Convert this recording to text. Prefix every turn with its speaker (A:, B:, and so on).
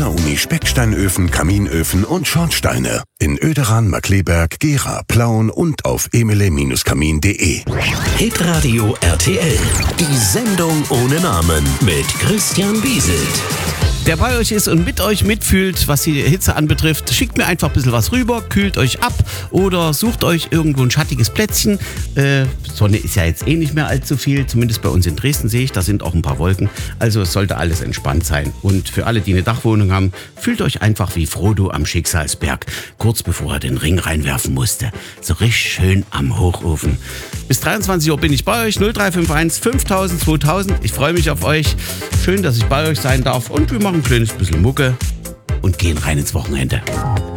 A: Donau-Uni Specksteinöfen, Kaminöfen und Schornsteine. In Oederan, Markkleeberg, Gera, Plauen und auf emele-kamin.de.
B: Hitradio RTL. Die Sendung ohne Namen mit Christian Bieselt.
C: Der bei euch ist und mit euch mitfühlt, was die Hitze anbetrifft, schickt mir einfach ein bisschen was rüber, kühlt euch ab oder sucht euch irgendwo ein schattiges Plätzchen. Sonne ist ja jetzt eh nicht mehr allzu viel, zumindest bei uns in Dresden sehe ich, da sind auch ein paar Wolken. Also es sollte alles entspannt sein. Und für alle, die eine Dachwohnung haben, fühlt euch einfach wie Frodo am Schicksalsberg, kurz bevor er den Ring reinwerfen musste. So richtig schön am Hochofen. Bis 23 Uhr bin ich bei euch, 0351 5000 2000. Ich freue mich auf euch. Schön, dass ich bei euch sein darf und wir machen ein kleines bisschen Mucke und gehen rein ins Wochenende.